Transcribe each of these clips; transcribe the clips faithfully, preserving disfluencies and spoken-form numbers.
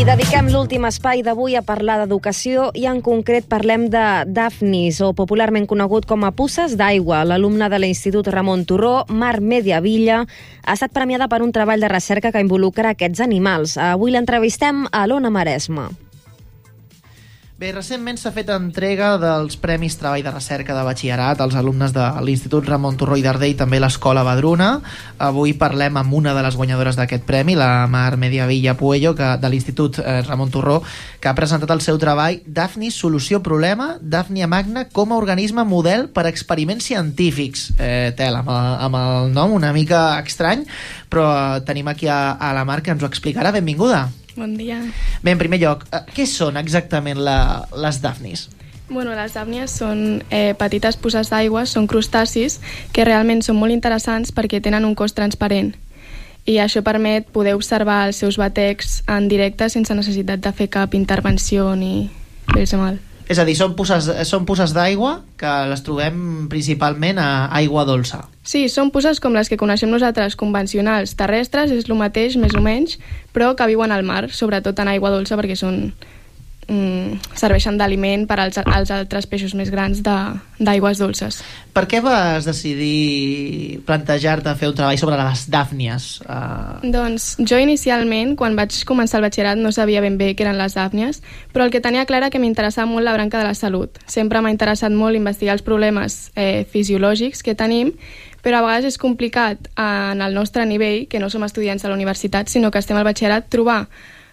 dediquem l'últim espai d'avui a parlar d'educació i en concret parlem de Dafnis, o popularment conegut com a Puces d'aigua. L'alumna de l'Institut Ramon Turró, Mar Mediavilla, ha estat premiada per un treball de recerca que involucra aquests animals. Avui l'entrevistem a l'Ona Maresme. Bé, recentment s'ha fet entrega dels Premis Treball de Recerca de Batxillerat als alumnes de l'Institut Ramon Turró i Darder i també l'Escola Badruna. Avui parlem amb una de les guanyadores d'aquest premi, la Mar Mediavilla Puello, que, de l'Institut eh, Ramon Turró, que ha presentat el seu treball Dafnis, solució problema, Daphnia magna com a organisme model per a experiments científics. Eh, tel, amb, amb el nom una mica estrany, però tenim aquí a, a la Mar que ens ho explicarà. Benvinguda. Bon dia. Bé, en primer lloc, què són exactament la, les Dafnis? Bueno, les dàfnies són eh, petites puces d'aigua, són crustacis que realment són molt interessants perquè tenen un cos transparent i això permet poder observar els seus batecs en directe sense necessitat de fer cap intervenció ni fer-se mal. És a dir, són puces, són puces d'aigua que les trobem principalment a aigua dolça. Sí, són puces com les que coneixem nosaltres, convencionals, terrestres, és el mateix, més o menys, però que viuen al mar, sobretot en aigua dolça, perquè són mm, serveixen d'aliment per als, als altres peixos més grans d'aigües dolces. Per què vas decidir plantejar-te fer un treball sobre les dàfnies? Uh... Doncs jo inicialment, quan vaig començar el batxillerat, no sabia ben bé què eren les dàfnies, però el que tenia clar era que m'interessava molt la branca de la salut. Sempre m'ha interessat molt investigar els problemes eh, fisiològics que tenim, però a vegades és complicat en el nostre nivell, que no som estudiants a la universitat, sinó que estem al batxillerat, trobar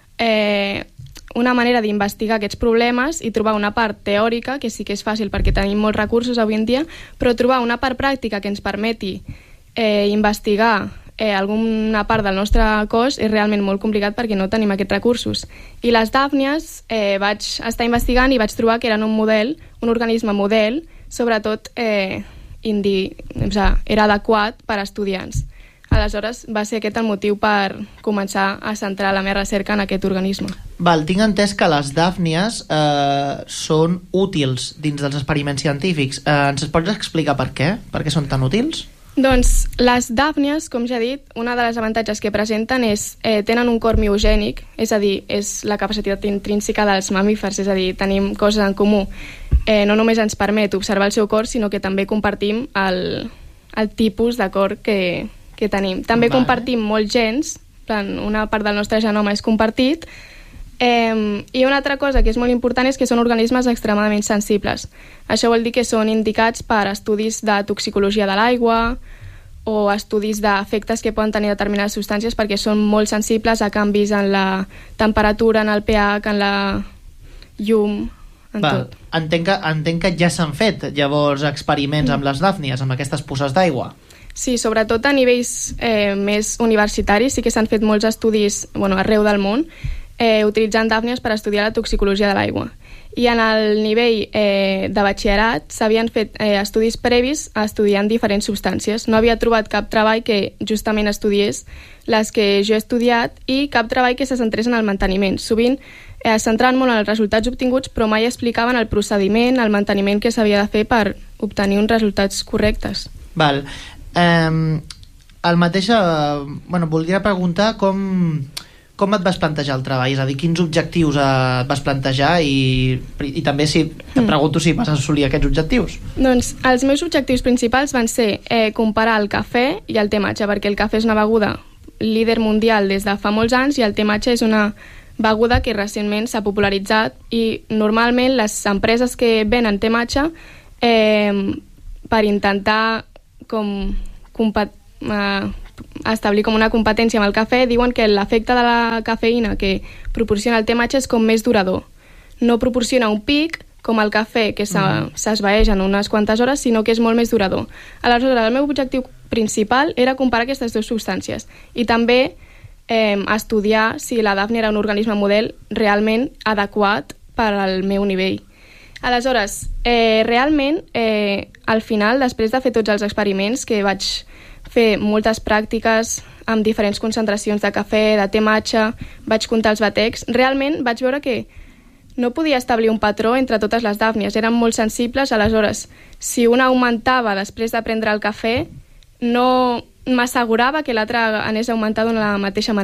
eh, una manera d'investigar aquests problemes i trobar una part teòrica, que sí que és fàcil perquè tenim molts recursos avui en dia, però trobar una part pràctica que ens permeti eh, investigar eh, alguna part del nostre cos és realment molt complicat perquè no tenim aquests recursos. I les dàfnies eh, vaig estar investigant i vaig trobar que eren un model, un organisme model, sobretot eh, indi, o sigui, era adequat per a estudiants. Aleshores, va ser aquest el motiu per començar a centrar la meva recerca en aquest organisme. Val, tinc entès que les dàfnies eh, són útils dins dels experiments científics. Eh, ens pots explicar per què? Per què són tan útils? Doncs les dàfnies, com ja he dit, una de les avantatges que presenten és eh, tenen un cor miogènic, és a dir, és la capacitat intrínseca dels mamífers, és a dir, tenim coses en comú. Eh, no només ens permet observar el seu cor, sinó que també compartim el, el tipus de cor que, que tenim. També vale. Compartim molts gens, una part del nostre genoma és compartit, eh, i una altra cosa que és molt important és que són organismes extremadament sensibles. Això vol dir que són indicats per estudis de toxicologia de l'aigua o estudis d'efectes que poden tenir determinades substàncies perquè són molt sensibles a canvis en la temperatura, en el pH, en la llum, en Val. tot. Entenc que, entenc que ja s'han fet llavors experiments mm. amb les dàfnies, amb aquestes puces d'aigua. Sí, sobretot a nivells eh, més universitaris sí que s'han fet molts estudis, bueno, arreu del món, eh, utilitzant dàfnies per estudiar la toxicologia de l'aigua. I en el nivell eh, de batxillerat s'havien fet eh, estudis previs a estudiant diferents substàncies. No havia trobat cap treball que justament estudiés les que jo he estudiat i cap treball que se centrés en el manteniment. Sovint eh, es centraven molt en els resultats obtinguts, però mai explicaven el procediment, el manteniment que s'havia de fer per obtenir uns resultats correctes. Val. Um, el mateix, uh, bueno, voldria preguntar com, com et vas plantejar el treball, és a dir, quins objectius uh, et vas plantejar i, i també si te pregunto si vas assolir aquests objectius. Doncs els meus objectius principals van ser eh, comparar el cafè i el te matxa, perquè el cafè és una beguda líder mundial des de fa molts anys i el te matxa és una beguda que recentment s'ha popularitzat i normalment les empreses que venen te matxa eh, per intentar com compat, eh, establir com una competència amb el cafè, diuen que l'efecte de la cafeïna que proporciona el te matxa és com més durador. No proporciona un pic com el cafè que s'esvaeix en unes quantes hores, sinó que és molt més durador. Aleshores, el meu objectiu principal era comparar aquestes dues substàncies i també eh, estudiar si la dàfnia era un organisme model realment adequat per al meu nivell. Aleshores, eh, realment, eh, al final, després de fer tots els experiments, que vaig fer moltes pràctiques amb diferents concentracions de cafè, de te matxa, vaig comptar els batecs, realment vaig veure que no podia establir un patró entre totes les dàfnies, eren molt sensibles, aleshores, si una augmentava després de prendre el cafè, no m'assegurava que l'altra anés a augmentar d'una mateixa manera.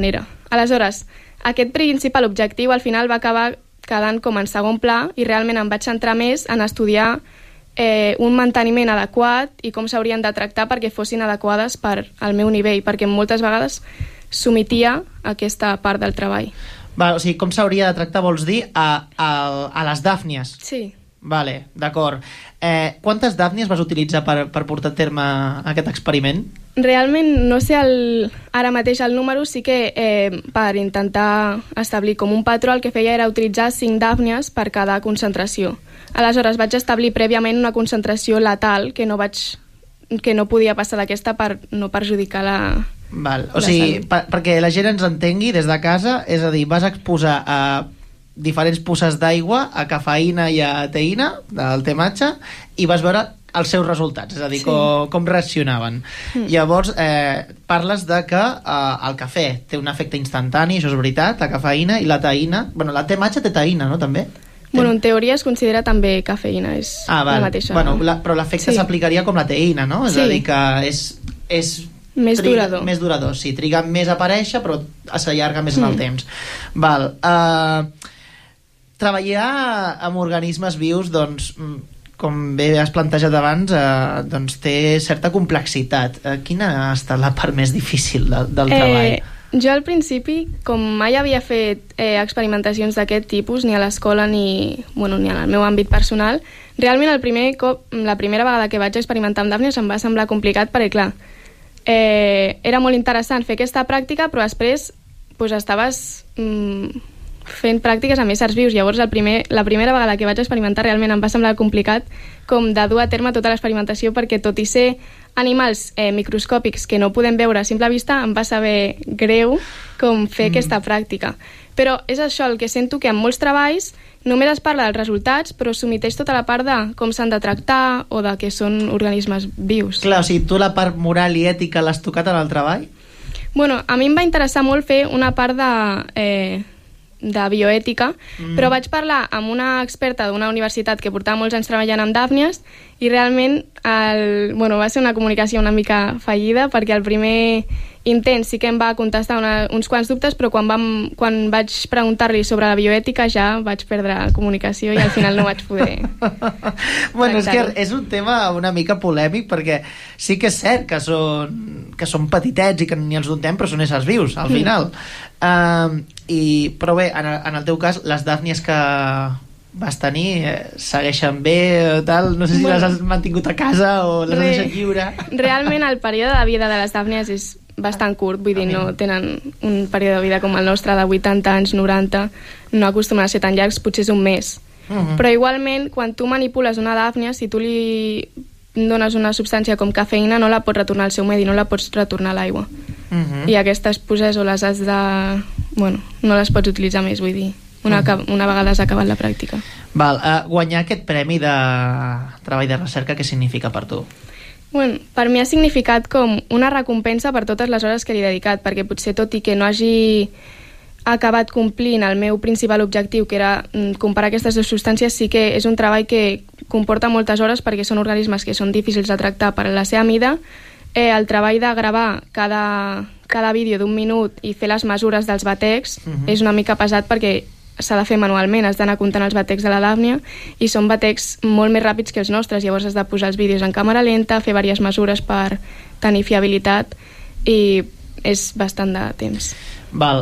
Aleshores, aquest principal objectiu al final va acabar quedant com en segon pla i realment em vaig centrar més en estudiar eh, un manteniment adequat i com s'haurien de tractar perquè fossin adequades per al meu nivell, perquè moltes vegades s'omitia aquesta part del treball. Val, o sigui, com s'hauria de tractar, vols dir, a, a, a les dàfnies? Sí. Vale, d'acord. Eh, quantes dàfnies vas utilitzar per, per portar a terme aquest experiment? Realment no sé el, ara mateix el número, sí que eh, per intentar establir com un patró el que feia era utilitzar cinc dàfnies per cada concentració. Aleshores vaig establir prèviament una concentració letal que no, vaig, que no podia passar d'aquesta per no perjudicar la... Val. O sigui, per, perquè la gent ens entengui des de casa, és a dir, vas exposar a diferents pusses d'aigua, a cafeïna i a teïna del tematge, i vas veure els seus resultats, és a dir, sí. com, com reaccionaven. Mm. Llavors, eh, parles de que eh, el cafè té un efecte instantani, això és veritat, la cafeïna, i la teïna... Bueno, la tematge té teïna, no, també? Bueno, en teoria es considera també cafeïna, és ah, val. La mateixa. Bueno, la, però l'efecte sí. s'aplicaria com la teïna, no? És sí. a dir, que és... és més triga, durador. Més durador, sí. Triga més a aparèixer, però s'allarga més mm. en el temps. Val. Uh, treballar amb organismes vius, doncs, com bé has plantejat abans, uh, doncs té certa complexitat. Uh, quina ha estat la part més difícil del, del eh, treball? Jo al principi, com mai havia fet eh, experimentacions d'aquest tipus, ni a l'escola ni, bueno, ni en el meu àmbit personal, realment el primer cop, la primera vegada que vaig experimentar amb dàfnies em va semblar complicat perquè, clar, Eh, era molt interessant fer aquesta pràctica, però després pues, estaves mm, fent pràctiques amb éssers vius. Llavors el primer, la primera vegada que vaig experimentar realment em va semblar complicat com de dur a terme tota l'experimentació, perquè tot i ser animals eh, microscòpics que no podem veure a simple vista, em va saber greu com fer mm. aquesta pràctica. Però és això, el que sento que en molts treballs només es parla dels resultats, però s'omiteix tota la part de com s'han de tractar o de que són organismes vius. Clar, o sigui, tu la part moral i ètica l'has tocat en el treball? Bueno, a mi em va interessar molt fer una part de, eh, de bioètica, mm. però vaig parlar amb una experta d'una universitat que portava molts anys treballant amb dàfnies i realment el, bueno, va ser una comunicació una mica fallida, perquè el primer intent sí que em va contestar una, uns quants dubtes, però quan, vam, quan vaig preguntar-li sobre la bioètica ja vaig perdre la comunicació i al final no vaig poder bueno, és que és un tema una mica polèmic, perquè sí que és cert que són, que són petitets i que ni els dontem, però són éssers vius al final. Mm. Uh, i, però bé, en el, en el teu cas, les dàfnies que vas tenir eh, segueixen bé, tal, no sé si bueno, les has mantingut a casa o les re, has deixat lliure. Realment el període de vida de les dàfnies és bastant curt, vull dir, no tenen un període de vida com el nostre de vuitanta anys, noranta, no acostumen a ser tan llargs, potser és un mes. Uh-huh. Però igualment, quan tu manipules una dàfnia, si tu li dones una substància com cafeïna, no la pots retornar al seu medi, no la pots retornar a l'aigua. Uh-huh. I aquestes poses o les has de... Bueno, no les pots utilitzar més, vull dir, una, uh-huh. una vegada has acabat la pràctica. Val, uh, guanyar aquest premi de treball de recerca, què significa per tu? Bueno, per mi ha significat com una recompensa per totes les hores que li he dedicat, perquè potser tot i que no hagi acabat complint el meu principal objectiu, que era comparar aquestes dues substàncies, sí que és un treball que comporta moltes hores perquè són organismes que són difícils de tractar per la seva mida. Eh, el treball de gravar cada, cada vídeo d'un minut i fer les mesures dels batecs uh-huh. és una mica pesat perquè s'ha de fer manualment, has d'anar comptant els batecs de la dàfnia i són batecs molt més ràpids que els nostres, llavors has de posar els vídeos en càmera lenta, fer diverses mesures per tenir fiabilitat i és bastant de temps. Val,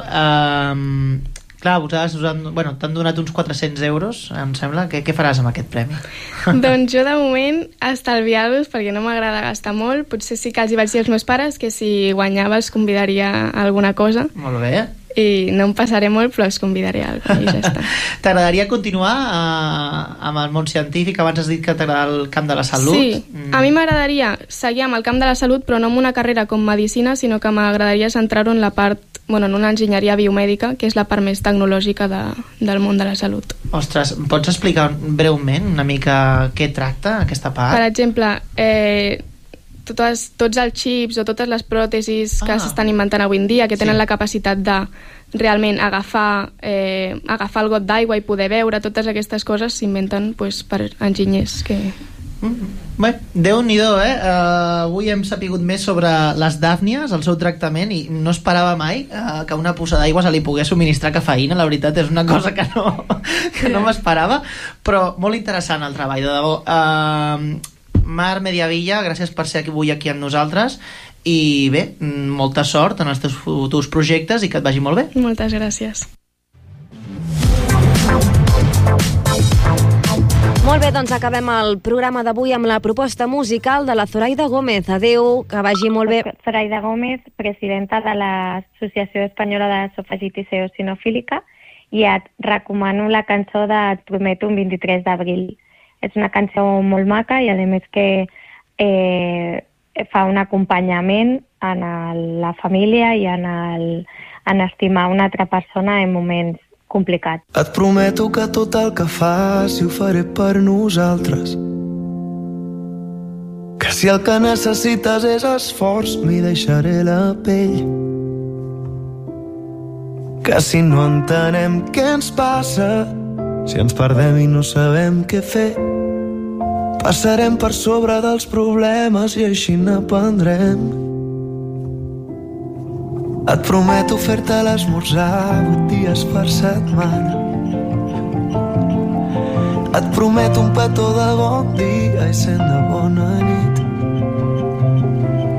um, clar, vosaltres us han, bueno, t'han donat uns quatre-cents euros, em sembla. Què, què faràs amb aquest premi? Doncs jo de moment estalviar-los perquè no m'agrada gastar molt, potser sí que els hi vaig dir als meus pares que si guanyava els convidaria a alguna cosa. Molt bé. I no em passaré molt, però els convidaré a alguna i ja està. T'agradaria continuar uh, amb el món científic? Abans has dit que t'agrada el camp de la salut. Sí, mm. a mi m'agradaria seguir amb el camp de la salut, però no amb una carrera com medicina, sinó que m'agradaria centrar-ho en la part, bueno, en una enginyeria biomèdica, que és la part més tecnològica de, del món de la salut. Ostres, pots explicar breument una mica què tracta aquesta part? Per exemple, eh, totes, tots els xips o totes les pròtesis que ah. s'estan inventant avui en dia, que tenen sí. la capacitat de realment agafar, eh, agafar el got d'aigua i poder veure, totes aquestes coses s'inventen pues, per enginyers que... Bé, Déu-n'hi-do, eh? Uh, avui hem sapigut més sobre les dàfnies, el seu tractament, i no esperava mai uh, que una puça d'aigua se li pogués subministrar cafeïna. La veritat és una cosa que no, que no m'esperava, però molt interessant el treball, de debò. Uh, Mar Mediavilla, gràcies per ser avui aquí amb nosaltres, i bé, molta sort en els teus futurs projectes i que et vagi molt bé. Moltes gràcies. Molt bé, doncs acabem el programa d'avui amb la proposta musical de la Zoraida Gómez. Adéu, que vagi molt bé. Zoraida Gómez, presidenta de l'Associació Espanyola de Sofagitis Eosinofílica, i et recomano la cançó de Et prometo un vint-i-tres d'abril. És una cançó molt maca i a més que eh, fa un acompanyament en el, la família i en, el, en estimar una altra persona en moments complicat. Et prometo que tot el que faci ho faré per nosaltres, que si el que necessites és esforç m'hi deixaré la pell, que si no entenem què ens passa, si ens perdem i no sabem què fer, passarem per sobre dels problemes i així n'aprendrem. Et prometo fer-te l'esmorzar vuit dies per setmana. Et prometo un petó de bon dia i cent de bona nit.